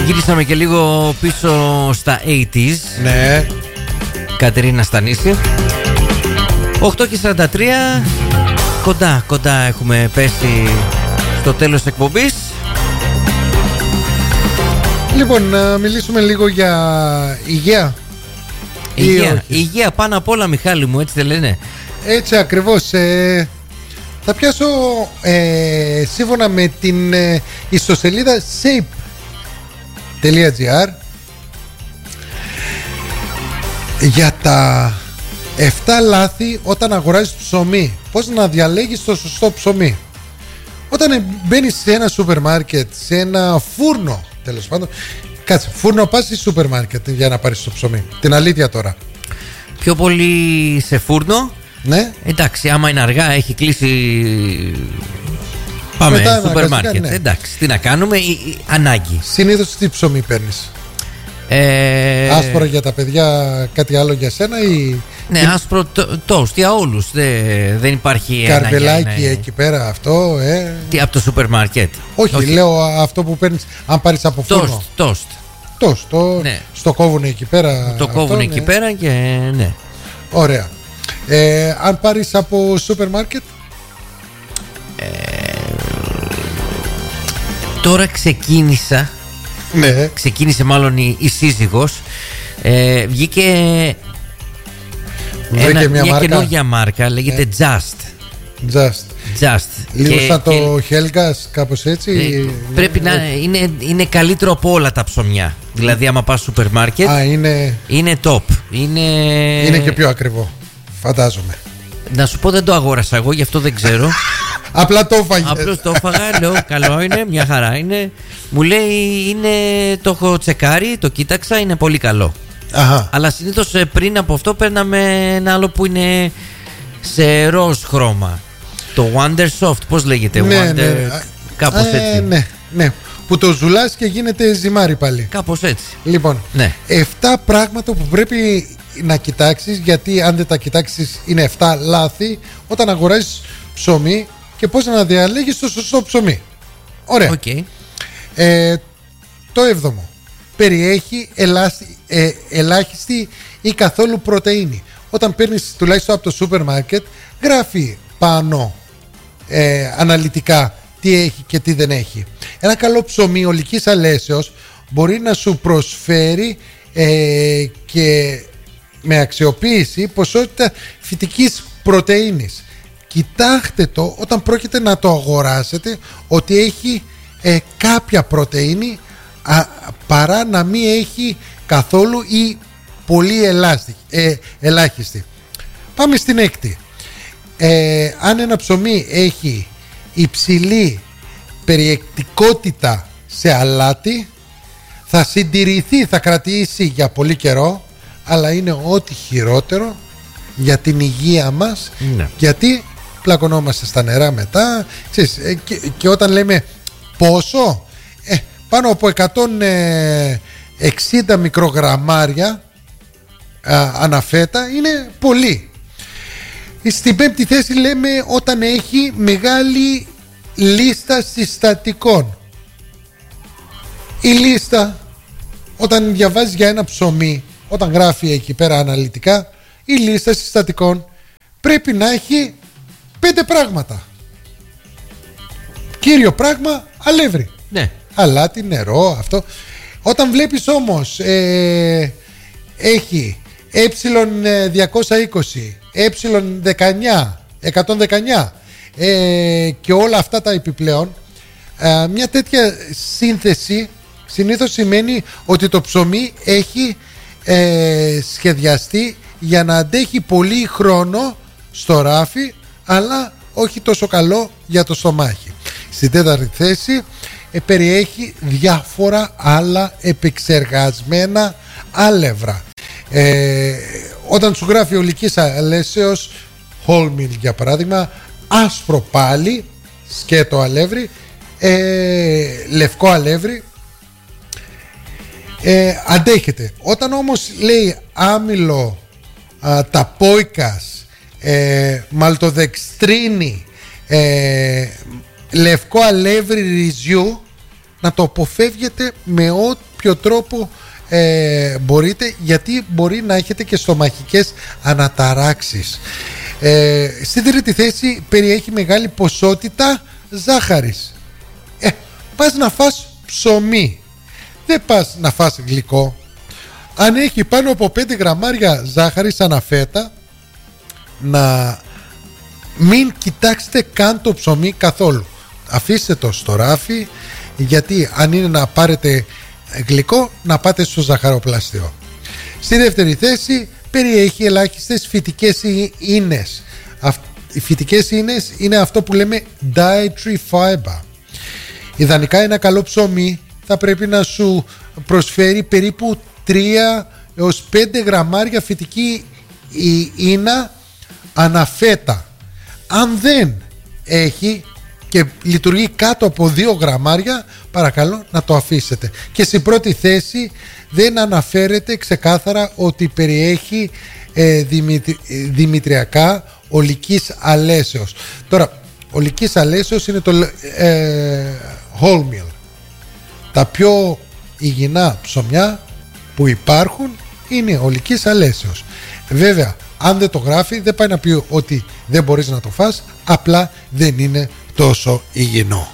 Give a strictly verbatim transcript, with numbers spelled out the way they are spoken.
Γυρίσαμε και λίγο πίσω στα ογδόντα. Ναι. Κατερίνα Στανίση. οκτώ και σαράντα τρία. Κοντά, κοντά έχουμε πέσει στο τέλος της εκπομπής. Λοιπόν, να μιλήσουμε λίγο για υγεία. Υγεία, υγεία πάνω απ' όλα, Μιχάλη μου, έτσι δεν λένε? Έτσι ακριβώς. ε, Θα πιάσω ε, σύμφωνα με την ε, ιστοσελίδα shape.gr για τα εφτά λάθη όταν αγοράζεις ψωμί. Πώς να διαλέγεις το σωστό ψωμί. Όταν μπαίνεις σε ένα σούπερ μάρκετ, σε ένα φούρνο, τέλος πάντων, κάτσε, φούρνο πας ή σούπερ μάρκετ για να πάρεις το ψωμί? Την αλήθεια τώρα. Πιο πολύ σε φούρνο. Ναι. Εντάξει, άμα είναι αργά, έχει κλείσει. Πάμε Μετά σούπερ μάρκετ. Ναι. Εντάξει, τι να κάνουμε, η, η, ανάγκη. Συνήθως τι ψωμί παίρνεις? Ε... Άσπρο για τα παιδιά, κάτι άλλο για σένα ή... Ναι, ή... άσπρο τόστ για όλους. Δεν, δεν υπάρχει καρβελάκι ένα, εκεί πέρα αυτό, ε. Τι, από το σούπερ μάρκετ? Όχι, Όχι, λέω αυτό που παίρνεις, αν πάρεις από φούρνο. Τόστ, τόστ. Τόστ, το, ναι. Στο κόβουνε εκεί πέρα. Το κόβουνε εκεί ναι. πέρα και ναι. Ωραία. Ε, αν πάρεις από σούπερ μάρκετ? Ε, τώρα ξεκίνησα. Ναι. Ξεκίνησε μάλλον η, η σύζυγος. Ε, βγήκε ένα, μια, μια καινούργια μάρκα. Λέγεται ε. Just. Just. Just. Λίγο και, σαν το και... Helgas, κάπως έτσι. Ε, πρέπει να είναι, είναι καλύτερο από όλα τα ψωμιά. Δηλαδή άμα πας σούπερ μάρκετ. Α, είναι... είναι top. Είναι... είναι και πιο ακριβό, φαντάζομαι. Να σου πω, δεν το αγόρασα εγώ, γι' αυτό δεν ξέρω. Απλά το έφαγες. Απλώς το έφαγα, λέω καλό είναι, μια χαρά είναι. Μου λέει είναι, το έχω τσεκάρει, το κοίταξα, είναι πολύ καλό. Αχα. Αλλά συνήθως πριν από αυτό παίρναμε ένα άλλο που είναι σε ροζ χρώμα. Το Wonder Soft, πώς λέγεται? Ναι, Wonder, ναι. Κάπως ε, έτσι. Ναι, ναι. Που το ζουλάς και γίνεται ζυμάρι πάλι. Κάπως έτσι. Λοιπόν, ναι. εφτά πράγματα που πρέπει να κοιτάξεις, γιατί αν δεν τα κοιτάξεις είναι εφτά λάθη όταν αγοράζεις ψωμί και πώς να διαλέγεις το σωστό ψωμί. Ωραία. Okay. ε, Το έβδομο. Περιέχει ελάστη, ε, ελάχιστη ή καθόλου πρωτεΐνη. Όταν παίρνεις τουλάχιστον από το σούπερ μάρκετ, γράφει πάνω ε, αναλυτικά τι έχει και τι δεν έχει. Ένα καλό ψωμί ολικής αλέσεως μπορεί να σου προσφέρει ε, και με αξιοποίηση ποσότητα φυτικής πρωτεΐνης. Κοιτάξτε το όταν πρόκειται να το αγοράσετε ότι έχει ε, κάποια πρωτεΐνη α, παρά να μην έχει καθόλου ή πολύ ελάστη, ε, ελάχιστη. Πάμε στην έκτη. Ε, αν ένα ψωμί έχει υψηλή περιεκτικότητα σε αλάτι, θα συντηρηθεί, θα κρατήσει για πολύ καιρό, αλλά είναι ό,τι χειρότερο για την υγεία μας. Ναι. Γιατί πλακωνόμαστε στα νερά μετά. Ξέρεις, ε, και, και όταν λέμε πόσο, ε, πάνω από εκατόν εξήντα μικρογραμμάρια α, αναφέτα είναι πολύ. Στην πέμπτη θέση λέμε όταν έχει μεγάλη λίστα συστατικών. Η λίστα, όταν διαβάζεις για ένα ψωμί, όταν γράφει εκεί πέρα αναλυτικά, η λίστα συστατικών πρέπει να έχει πέντε πράγματα. Κύριο πράγμα, αλεύρι. Ναι. Αλάτι, νερό, αυτό. Όταν βλέπεις όμως ε, έχει ε διακόσια είκοσι, ε δεκαεννιά, εκατόν δεκαεννιά ε, και όλα αυτά τα επιπλέον, ε, μια τέτοια σύνθεση συνήθως σημαίνει ότι το ψωμί έχει ε, σχεδιαστεί για να αντέχει πολύ χρόνο στο ράφι, αλλά όχι τόσο καλό για το στομάχι. Στην τέταρτη θέση ε, περιέχει διάφορα άλλα επεξεργασμένα άλευρα. Ε, όταν σου γράφει ολικής αλέσεως, wholemeal για παράδειγμα, άσπρο πάλι, σκέτο αλεύρι, ε, λευκό αλεύρι, ε, αντέχεται. Όταν όμως λέει άμυλο, α, ταπόικας, ε, μαλτοδεξτρίνη, ε, λευκό αλεύρι ρυζιού, να το αποφεύγετε με όποιο τρόπο ε, μπορείτε, γιατί μπορεί να έχετε και στομαχικές αναταράξεις. ε, Στην τρίτη θέση περιέχει μεγάλη ποσότητα ζάχαρης. ε, Πας να φας ψωμί, δεν πας να φας γλυκό. Αν έχει πάνω από πέντε γραμμάρια ζάχαρη σαν φέτα, να μην κοιτάξετε καν το ψωμί καθόλου. Αφήστε το στο ράφι, γιατί αν είναι να πάρετε γλυκό, να πάτε στο ζαχαροπλαστείο. Στη δεύτερη θέση περιέχει ελάχιστες φυτικές ίνες. Οι φυτικές ίνες είναι αυτό που λέμε dietary fiber. Ιδανικά ένα καλό ψωμί θα πρέπει να σου προσφέρει περίπου τρία έως πέντε γραμμάρια φυτική ίνα αναφέτα. Αν δεν έχει και λειτουργεί κάτω από δύο γραμμάρια, παρακαλώ να το αφήσετε. Και στην πρώτη θέση δεν αναφέρεται ξεκάθαρα ότι περιέχει ε, δημητρι, δημητριακά ολικής αλέσεως. Τώρα, ολικής αλέσεως είναι το ε, wholemeal. Τα πιο υγιεινά ψωμιά που υπάρχουν είναι ολικής αλέσεως. Βέβαια, αν δεν το γράφει, δεν πάει να πει ότι δεν μπορείς να το φας, απλά δεν είναι τόσο υγιεινό.